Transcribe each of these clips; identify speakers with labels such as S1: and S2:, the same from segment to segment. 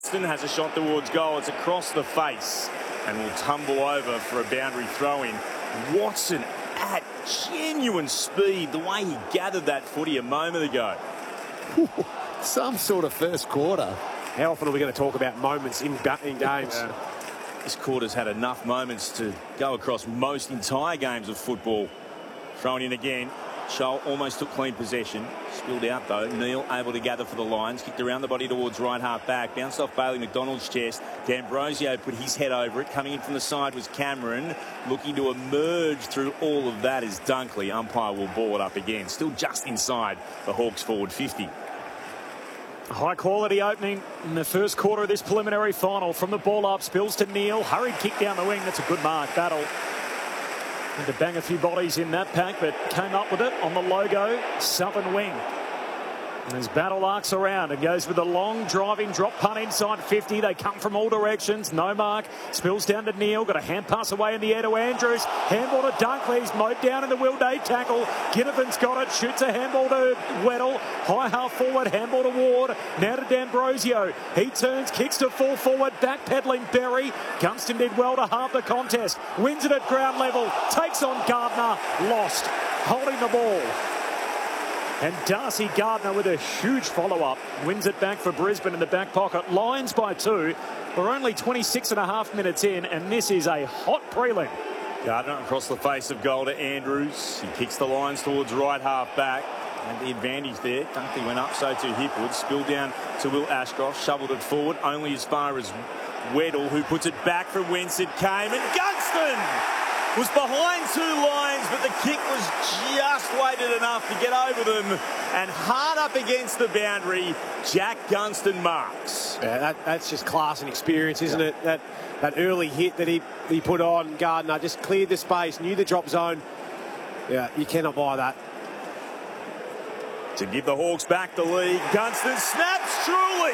S1: Johnston has a shot towards goal. It's across the face and will tumble over for a boundary throw-in. Watson at genuine speed, the way he gathered that footy a moment ago.
S2: Some sort of first quarter.
S3: How often are we going to talk about moments in games?
S1: Yeah. This quarter's had enough moments to go across most entire games of football. Thrown in again. Scholl almost took clean possession. Spilled out though. Neal able to gather for the Lions. Kicked around the body towards right half back. Bounced off Bailey McDonald's chest. D'Ambrosio put his head over it. Coming in from the side was Cameron. Looking to emerge through all of that is Dunkley. Umpire will ball it up again. Still just inside the Hawks forward 50.
S4: High quality opening in the first quarter of this preliminary final. From the ball up, spills to Neal. Hurried kick down the wing. That's a good mark. Battle. Had to bang a few bodies in that pack, but came up with it on the logo southern wing. And as Battle arcs around and goes with a long driving drop punt inside 50. They come from all directions. No mark. Spills down to Neal. Got a hand pass away in the air to Andrews. Handball to Dunkley. He's mowed down in the Will Day tackle. Ginnivan's got it. Shoots a handball to Weddle. High half forward. Handball to Ward. Now to D'Ambrosio. He turns. Kicks to full forward. Backpedaling Berry. Gunston did well to halve the contest. Wins it at ground level. Takes on Gardner. Lost. Holding the ball. And Darcy Gardner with a huge follow-up. Wins it back for Brisbane in the back pocket. Lions by 2. We're only 26.5 minutes in, and this is a hot prelim.
S1: Gardner across the face of goal to Andrews. He kicks the Lions towards right half back. And the advantage there. Dunkley went up, so to Hipwood. Spilled down to Will Ashcroft. Shoveled it forward only as far as Weddle, who puts it back from whence it came. And Gunston was behind 2 Lions, but the kick was just weighted enough to get over them. And hard up against the boundary, Jack Gunston marks.
S3: Yeah, that's just class and experience, isn't it? That early hit that he put on Gardner, just cleared the space, knew the drop zone. Yeah, you cannot buy that.
S1: To give the Hawks back the lead, Gunston snaps truly.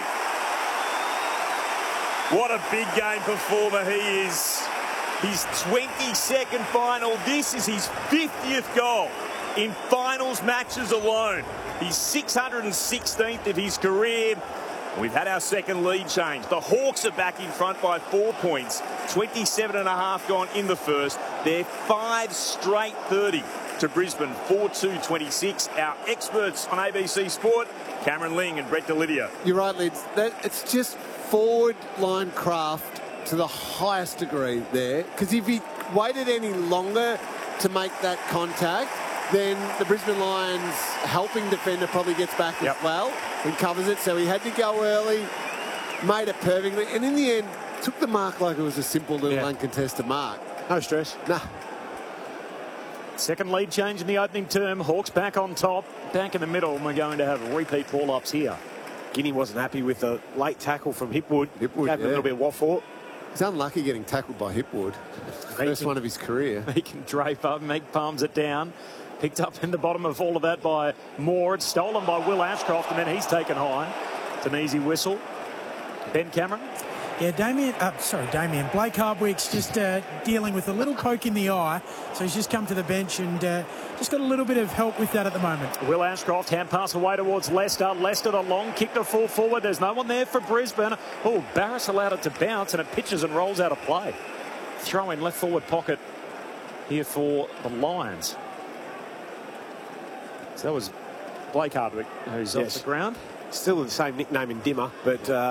S1: What a big game performer he is. His 22nd final. This is his 50th goal in finals matches alone. He's 616th of his career. We've had our second lead change. The Hawks are back in front by 4 points. 27.5 gone in the first. They're 5 straight 30 to Brisbane. 4-2-26. Our experts on ABC Sport, Cameron Ling and Brett Delidia.
S2: You're right, Lids. It's just forward line craft to the highest degree there, because if he waited any longer to make that contact, then the Brisbane Lions helping defender probably gets back as well and covers it. So he had to go early, made it perfectly, and in the end took the mark like it was a simple little uncontested mark.
S3: No stress.
S2: Nah.
S4: Second lead change in the opening term. Hawks back on top, back in the middle, and we're going to have repeat ball-ups here.
S3: Guinea wasn't happy with the late tackle from Hipwood. Gave him a little bit of waffle.
S2: He's unlucky getting tackled by Hipwood. First one of his career.
S4: He can drape up, make palms it down. Picked up in the bottom of all of that by Moore. It's stolen by Will Ashcroft, and then he's taken high. It's an easy whistle. Ben Cameron.
S5: Yeah, Damien. Blake Hardwick's just dealing with a little poke in the eye. So he's just come to the bench and just got a little bit of help with that at the moment.
S4: Will Ashcroft, hand pass away towards Lester. Lester the long kick to full forward. There's no one there for Brisbane. Oh, Barris allowed it to bounce, and it pitches and rolls out of play. Throw in left forward pocket here for the Lions. So that was Blake Hardwick, who's off the ground.
S3: Still the same nickname in Dimmer, but the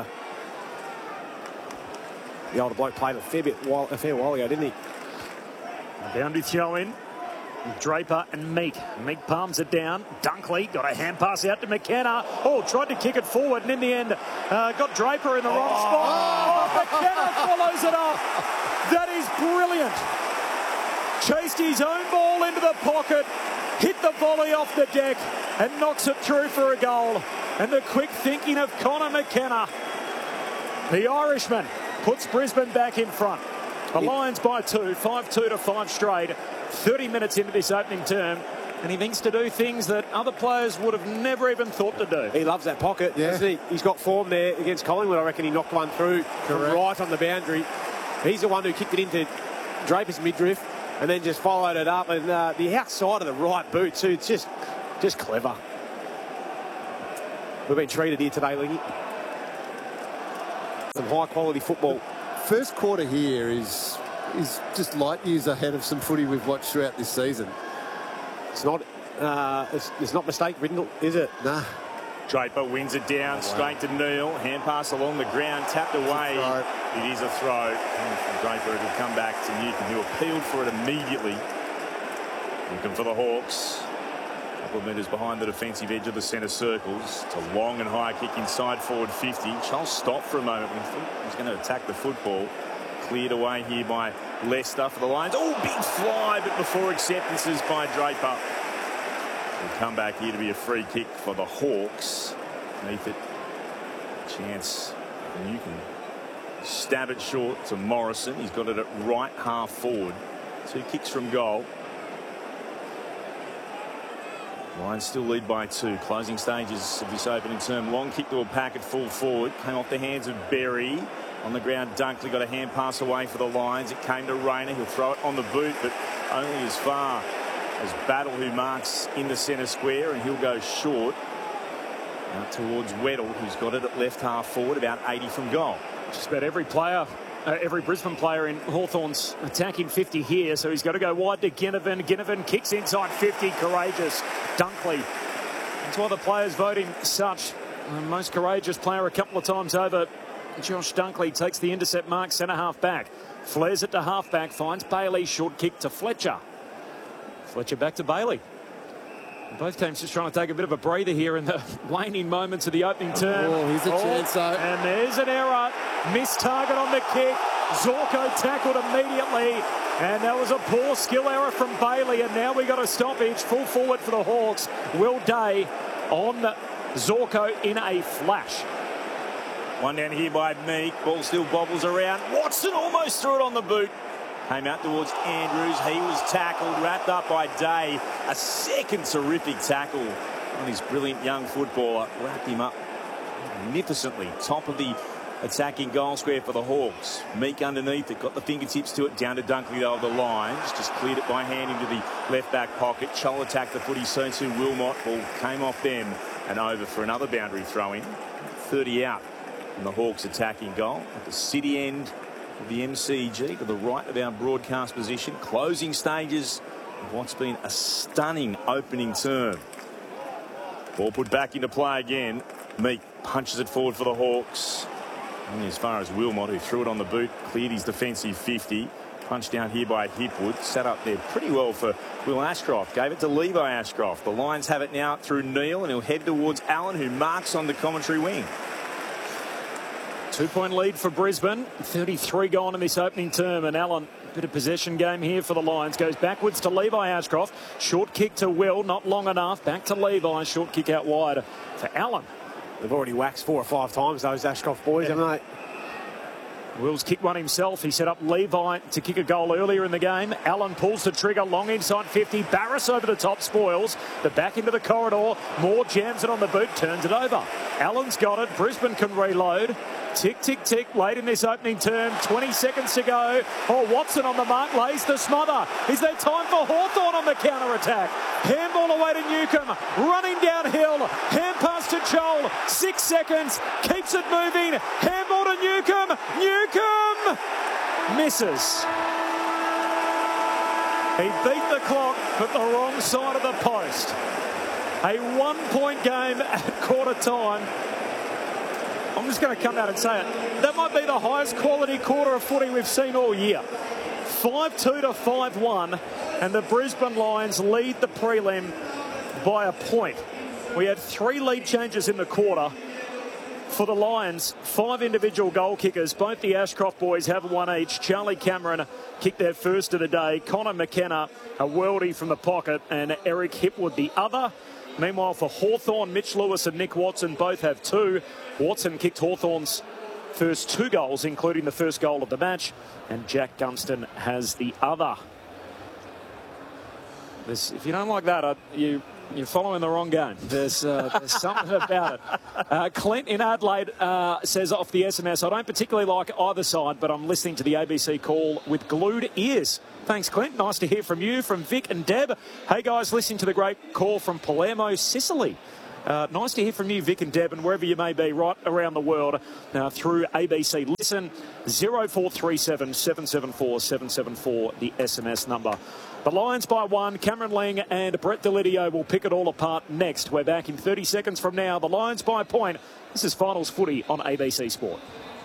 S3: older bloke played a fair while ago, didn't he?
S4: Boundary throw in. Draper and Meek. Meek palms it down. Dunkley got a hand pass out to McKenna. Oh, tried to kick it forward, and in the end got Draper in the wrong spot. Oh, McKenna follows it up. That is brilliant. Chased his own ball into the pocket, hit the volley off the deck, and knocks it through for a goal. And the quick thinking of Connor McKenna, the Irishman, puts Brisbane back in front. The Lions by 2, 5-2 to 5 straight. 30 minutes into this opening term, and he thinks to do things that other players would have never even thought to do.
S3: He loves that pocket, doesn't he? He's got form there against Collingwood. I reckon he knocked one through from right on the boundary. He's the one who kicked it into Draper's midriff and then just followed it up. And the outside of the right boot, too, it's just clever. We've been treated here today, Lingy. some high-quality football.
S2: First quarter here is just light years ahead of some footy we've watched throughout this season.
S3: It's not mistake-ridden, is it?
S2: Nah.
S1: Draper wins it down straight to Neil. Hand pass along the ground, tapped away. It is a throw. And from Draper, it'll come back to Newcombe, who appealed for it immediately. Newcombe for the Hawks. A couple of metres behind the defensive edge of the centre circles. It's a long and high kick inside forward 50. Charles stopped for a moment. We thought he was going to attack the football. Cleared away here by Leicester for the Lions. Oh, big fly, but before acceptances by Draper. Will come back here to be a free kick for the Hawks. Beneath it, chance you can stab it short to Morrison. He's got it at right half forward. 2 kicks from goal. Lions still lead by 2. Closing stages of this opening term. Long kick to a packet full forward. Came off the hands of Berry. On the ground, Dunkley got a hand pass away for the Lions. It came to Rayner. He'll throw it on the boot, but only as far as Battle, who marks in the centre square, and he'll go short out towards Weddle, who's got it at left half forward, about 80 from goal.
S4: Just about every player, every Brisbane player in Hawthorn's attacking 50 here, so he's got to go wide to Ginnivan. Ginnivan kicks inside 50, courageous. Dunkley. That's why the players vote him such the most courageous player a couple of times over. Josh Dunkley takes the intercept mark, centre half back. Flares it to half back, finds Bailey, short kick to Fletcher. Fletcher back to Bailey. Both teams just trying to take a bit of a breather here in the waning moments of the opening term.
S2: Oh, here's a chance though.
S4: And there's an error. Missed target on the kick. Zorko tackled immediately. And that was a poor skill error from Bailey. And now we got a stoppage. Full forward for the Hawks. Will Day on Zorko in a flash.
S1: One down here by Meek. Ball still bobbles around. Watson almost threw it on the boot. Came out towards Andrews. He was tackled, wrapped up by Day. A second terrific tackle on his brilliant young footballer. Wrapped him up magnificently. Top of the attacking goal square for the Hawks. Meek underneath it. Got the fingertips to it. Down to Dunkley though of the Lions. Just cleared it by hand into the left back pocket. Chol attacked the footy soon to Wilmot. Ball came off them and over for another boundary throw in. 30 out from the Hawks attacking goal at the city end of the MCG to the right of our broadcast position. Closing stages of what's been a stunning opening term. Ball put back into play again. Meek punches it forward for the Hawks. Only as far as Wilmot, who threw it on the boot, cleared his defensive 50. Punched down here by Hipwood. Sat up there pretty well for Will Ashcroft. Gave it to Levi Ashcroft. The Lions have it now through Neil, and he'll head towards Allen, who marks on the commentary wing.
S4: 2-point lead for Brisbane. 33 gone in this opening term, and Allen, a bit of possession game here for the Lions. Goes backwards to Levi Ashcroft. Short kick to Will, not long enough. Back to Levi. Short kick out wide for Allen.
S3: They've already waxed 4 or 5 times, those Ashcroft boys, haven't they?
S4: Will's kicked one himself. He set up Levi to kick a goal earlier in the game. Allen pulls the trigger, long inside 50. Barris over the top, spoils. The back into the corridor. Moore jams it on the boot, turns it over. Allen's got it. Brisbane can reload. Tick, tick, tick, late in this opening term. 20 seconds to go. Oh, Watson on the mark, lays the smother. Is there time for Hawthorn on the counter-attack? Handball away to Newcombe. Running downhill. Hand pass to Chol. 6 seconds. Keeps it moving. Handball to Newcombe. Newcombe misses. He beat the clock, but the wrong side of the post. A 1-point game at quarter time. I'm just going to come out and say it. That might be the highest quality quarter of footy we've seen all year. 5-2 to 5-1, and the Brisbane Lions lead the prelim by a point. We had 3 lead changes in the quarter. For the Lions, 5 individual goal kickers. Both the Ashcroft boys have one each. Charlie Cameron kicked their first of the day. Connor McKenna, a worldie from the pocket, and Eric Hipwood the other. Meanwhile, for Hawthorn, Mitch Lewis and Nick Watson both have 2. Watson kicked Hawthorn's first 2 goals, including the first goal of the match, and Jack Gunston has the other. If you don't like that, you're following the wrong game. There's something about it. Clint in Adelaide says off the SMS, I don't particularly like either side, but I'm listening to the ABC call with glued ears. Thanks, Clint. Nice to hear from you. From Vic and Deb. Hey, guys, listening to the great call from Palermo, Sicily. Nice to hear from you, Vic and Deb, and wherever you may be right around the world through ABC Listen. 0437 774 774, the SMS number. The Lions by 1. Cameron Lang and Brett Delidio will pick it all apart next. We're back in 30 seconds from now. The Lions by a point. This is Finals Footy on ABC Sport.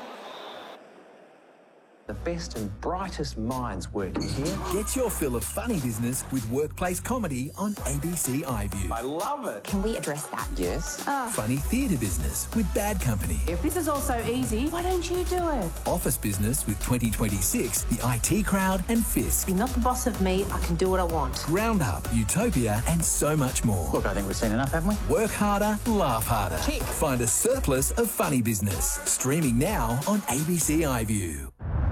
S6: The best and brightest minds working here.
S7: Get your fill of funny business with workplace comedy on ABC iView.
S6: I love it.
S8: Can we address that?
S6: Yes.
S7: Funny theatre business with Bad Company.
S8: If this is all so easy, why don't you do it?
S7: Office business with 2026, the IT Crowd and Fisk.
S8: You're not the boss of me. I can do what I want.
S7: Roundup, Utopia and so much more.
S6: Look, I think we've seen enough, haven't we?
S7: Work harder, laugh harder.
S8: Tick.
S7: Find a surplus of funny business. Streaming now on ABC iView.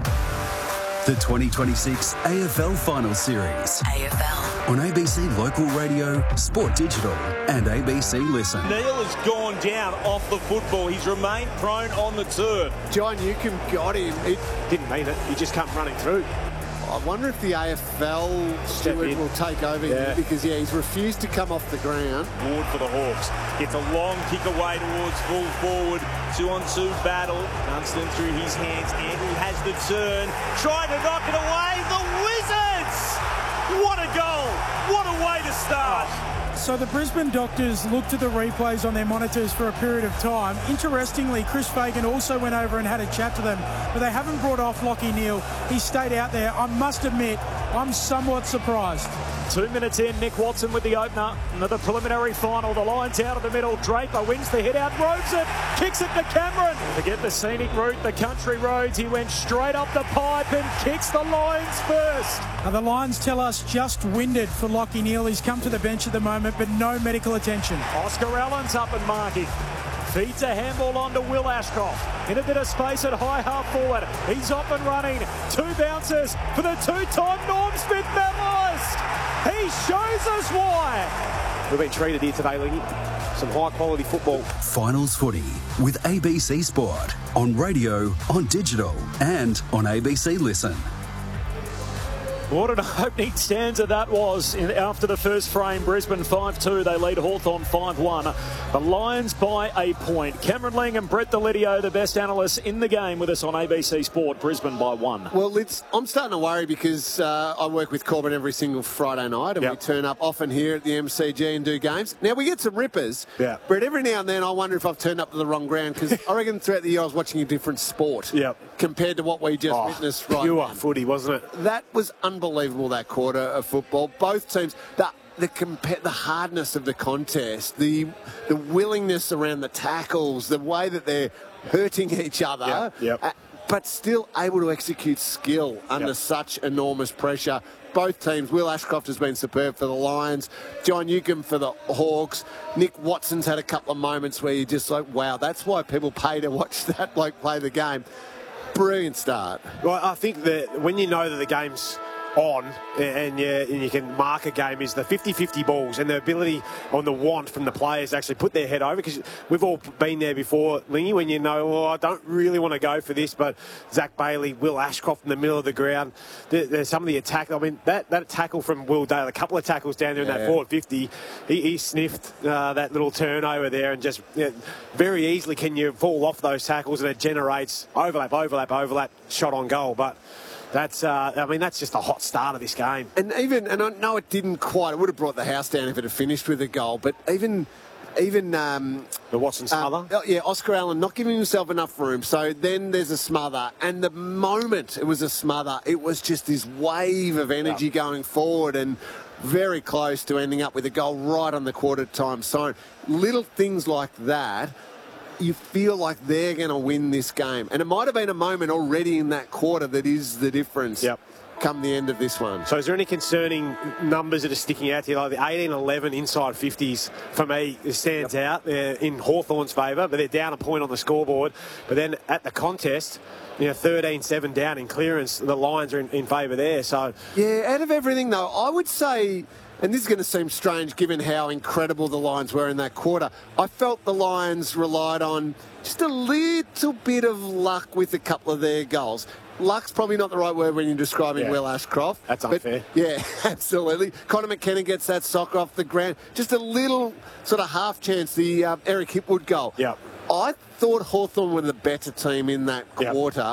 S9: The 2026 AFL Final Series.
S10: AFL.
S9: On ABC Local Radio, Sport Digital and ABC Listen.
S1: Neil has gone down off the football. He's remained prone on the turf.
S2: John Newcombe got him.
S3: Didn't mean it. He just come running through.
S2: I wonder if the AFL steward will take over here because, he's refused to come off the ground.
S1: Ward for the Hawks. Gets a long kick away towards full forward. 2-on-2 battle. Dunstan through his hands. Andrew has the turn. Trying to knock it away. The Wizards! What a goal! What a way to start!
S5: So the Brisbane doctors looked at the replays on their monitors for a period of time. Interestingly, Chris Fagan also went over and had a chat to them, but they haven't brought off Lachie Neale. He stayed out there. I must admit, I'm somewhat surprised.
S4: 2 minutes in, Nick Watson with the opener. Another preliminary final. The Lions out of the middle. Draper wins the hit out, roves it, kicks it to Cameron. Forget the scenic route, the country roads. He went straight up the pipe and kicks the Lions first.
S5: Now, the Lions tell us just winded for Lachie Neale. He's come to the bench at the moment, but no medical attention.
S4: Oscar Allen's up and marking. Feeds a handball on to Will Ashcroft. In a bit of space at high half forward. He's off and running. 2 bounces for the two-time Norm Smith medalist. He shows us why.
S3: We've been treated here today, Lingy. Some high-quality football.
S9: Finals Footy with ABC Sport. On radio, on digital and on ABC Listen.
S4: What an opening stanza that was after the first frame. Brisbane 5-2. They lead Hawthorn 5-1. The Lions by a point. Cameron Lang and Brett Delidio, the best analysts in the game, with us on ABC Sport. Brisbane by 1.
S2: Well, I'm starting to worry because I work with Corbin every single Friday night and we turn up often here at the MCG and do games. Now, we get some rippers, but every now and then I wonder if I've turned up to the wrong ground because I reckon throughout the year I was watching a different sport compared to what we just witnessed right
S3: pure
S2: now.
S3: Footy, wasn't it?
S2: That was unbelievable, that quarter of football. Both teams, the hardness of the contest, the willingness around the tackles, the way that they're hurting each other, but still able to execute skill under such enormous pressure. Both teams, Will Ashcroft has been superb for the Lions, John Newcombe for the Hawks, Nick Watson's had a couple of moments where you're just like, wow, that's why people pay to watch that bloke play the game. Brilliant start.
S3: Well, I think that when you know that the game's on and you can mark a game is the 50-50 balls and the ability on the want from the players to actually put their head over, because we've all been there before, Lingy, when you know, I don't really want to go for this, but Zach Bailey, Will Ashcroft in the middle of the ground, there's some of the attack. I mean, that tackle from Will Dale, a couple of tackles down there in that forward 50, he sniffed that little turnover there and just very easily can you fall off those tackles and it generates overlap, shot on goal. But that's just the hot start of this game. And
S2: I know it didn't quite, it would have brought the house down if it had finished with a goal, but even the
S3: Watson smother?
S2: Oscar Allen not giving himself enough room. So then there's a smother. And the moment it was a smother, it was just this wave of energy going forward and very close to ending up with a goal right on the quarter time zone. Little things like that, you feel like they're going to win this game. And it might have been a moment already in that quarter that is the difference come the end of this one.
S3: So is there any concerning numbers that are sticking out to you? Like the 18-11 inside 50s, for me, stands out in Hawthorn's favour, but they're down a point on the scoreboard. But then at the contest, 13-7 down in clearance, the Lions are in favour there. So
S2: out of everything, though, I would say, and this is going to seem strange given how incredible the Lions were in that quarter, I felt the Lions relied on just a little bit of luck with a couple of their goals. luck's probably not the right word when you're describing Will Ashcroft.
S3: That's unfair.
S2: Yeah, absolutely. Connor McKenna gets that soccer off the ground. Just a little sort of half chance, the Eric Hipwood goal.
S3: Yeah.
S2: I thought Hawthorn were the better team in that quarter.